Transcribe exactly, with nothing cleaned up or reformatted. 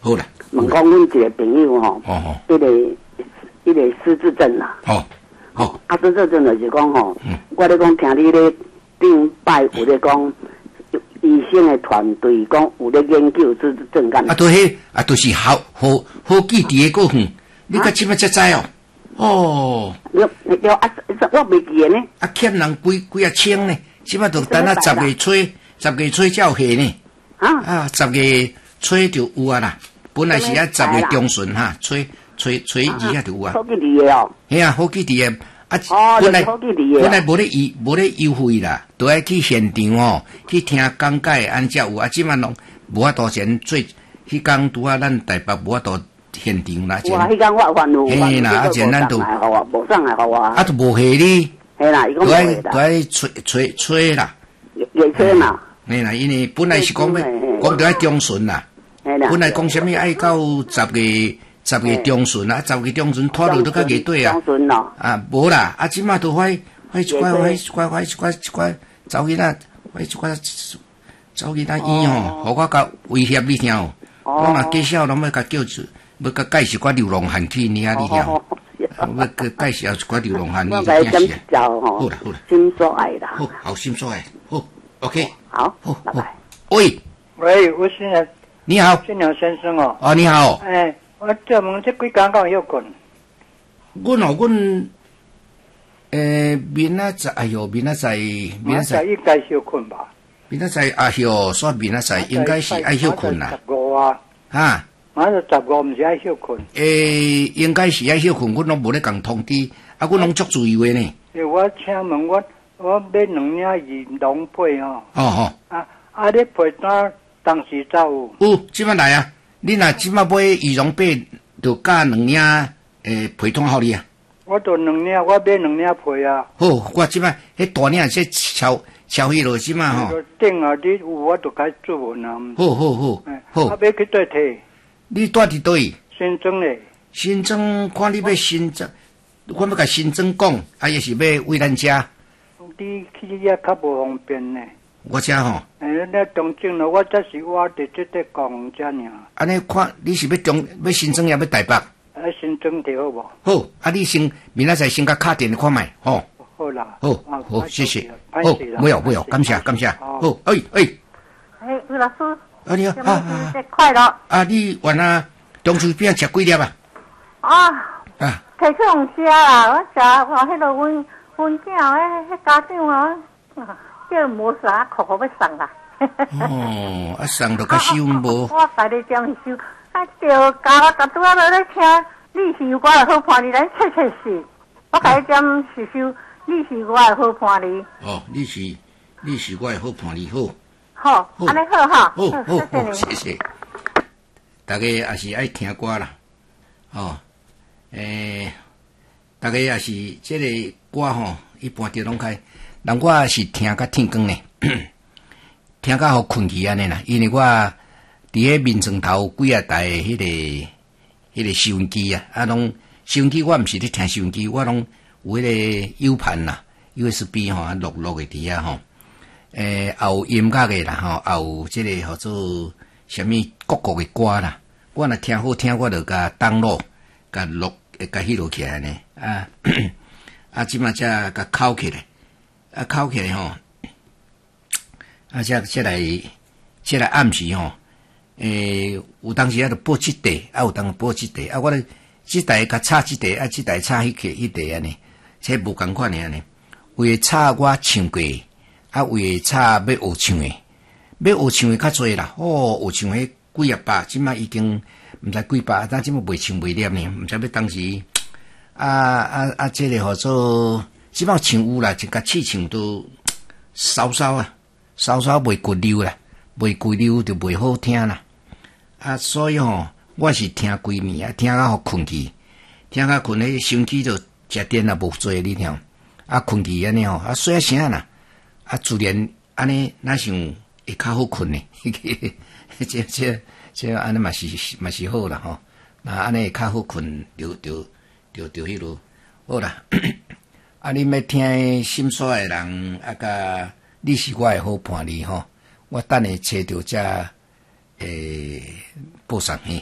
好啦。 问讲阮一个朋友吼， 哦哦， 迄个迄个失智症啦。 好，好。 啊，失智症就是讲吼，我咧讲听你咧顶摆有咧讲。医生的团队讲有咧研究失智症干。 啊，都迄啊，都是好好好记伫个过远，你甲即摆才知哦。哦。 了了啊，我未记呢。 啊，欠人几几啊千呢？即摆都等啊十月初，十月初才有下呢。 啊。 啊，十月初就有啊啦。本来是啊十月中旬哈，初初初一啊就有啊。 好记伫个哦。 嘿啊，好记伫个。啊， 哦， 本来本来无咧优无咧优惠啦，都爱去现场哦，去听讲解安才有啊。即摆拢无法度先做，迄工拄啊，咱台北无法度现场啦。 哇，迄工我烦恼， 嘿啦，啊，前咱都无上来互我。 啊，都无下你。 嘿啦，伊讲无下啦。 都爱吹吹吹啦。 月吹嘛。 嘿啦，因为本来是讲要讲着爱中旬啦。嘿啦。本来讲啥物爱到十月。十月中旬啊，十月中旬拖落都较热对啊。 中旬咯。啊， 无啦，啊，即马都快快一块快一块快一块一块走囡仔，快一块走囡仔医吼，互我甲威胁你听哦。我嘛介绍拢要甲叫住，要甲介绍寡流浪汉去你啊，你听。要甲介绍一寡流浪汉，你听是。好啦好啦。 心所爱啦。 好，好心所爱，好 ，OK。 好，好，拜拜。 喂。 喂，我是。 你好。 新娘先生哦。 哦，你好。 哎。我这问这几工敢有困？ 阮哦，阮诶，明仔载，哎哟，明仔载，明仔载应该休困吧？ 明仔载啊哟，说明仔载应该是爱休困啦。 十五啊。 哈。 马上十五，毋是爱休困。 诶，应该是爱休困，阮拢无咧共通知，啊，阮拢足自由诶呢。 诶，我请问我，我买两领羽绒被吼。 哦吼。 啊啊！你被单当时走有？ 有，即摆来啊！你若即摆买羽绒被，就加两领诶被单互你啊。 我都两领，我买两领被啊。 好，我即摆迄大领即超超迄落即摆吼。 顶啊，你有我就该做文啊。 好好好，好。 啊，要去倒摕？ 你住伫倒位？ 新庄咧。 新庄，看你要新庄，我要甲新庄讲，啊，也是要为咱遮。 你去遐较无方便呢。 我遮吼。 诶，那中正咯，我则是我伫即个讲遮尔。 安尼看，你是要中要新庄也要台北？ 啊，新庄就好无？ 好，啊，你先明仔载先甲敲电看卖，吼。 好啦。 好，好，谢谢。好，没有没有，感谢感谢。好，哎哎。 哎，魏老师。 啊，你好，啊啊。 快乐。 啊，你原啊中秋饼食几粒啊？ 啊。 啊。 摕去用食啦，我食我迄个阮阮囝诶，迄家长啊。叫无啥苦苦要送啦。 哦，啊送就较收无。 我家己将收，啊就教我逐拄仔咧听历史歌的好伴你，咱切切是。我家己将是收历史歌的好伴你。 哦，历史历史歌的好伴你好。 好，安尼好哈。 好好好，谢谢。大家也是爱听歌啦，哦，诶，大家也是这个歌吼，一般就拢开。人我是听甲天光呢，听甲好困去安尼啦。因为我伫迄面床头几啊台迄个迄个收音机啊，啊拢收音机我毋是咧听收音机，我拢有迄个 U 盘啦 ，U S B 吼，录录诶伫遐吼。诶，也有音乐诶啦吼，也有即个号做啥物各国诶歌啦。我若听好听，我就甲登录，甲录，甲迄落起来呢。啊啊，即马则甲拷起来。啊，考起来吼，啊，这这来这来暗时吼，诶，有当时啊，就播这台，啊，有当播这台，啊，我咧这台甲插这台，啊，这台插迄个迄台安尼，这无共款诶安尼。为插我唱过，啊，为插要学唱诶，要学唱诶较侪啦。哦，学唱迄几啊百，即马已经毋知几百，但即马袂唱袂念呢，毋知要当时啊啊啊，这个号做。即摆唱有啦，一甲试唱都稍稍啊，稍稍袂骨溜啦，袂骨溜就袂好听啦。啊，所以吼，我是听几年啊，听到互困去，听到困咧，身体就食电啊无做你听，啊困去安尼吼，啊细声啦，啊自然安尼哪想会较好困呢？这这这安尼嘛是嘛是好啦吼，那安尼会较好困，就就就就迄落好啦。啊！你要听心所诶人，啊，甲你是我诶好伴侣吼，我等下找着遮诶报上去。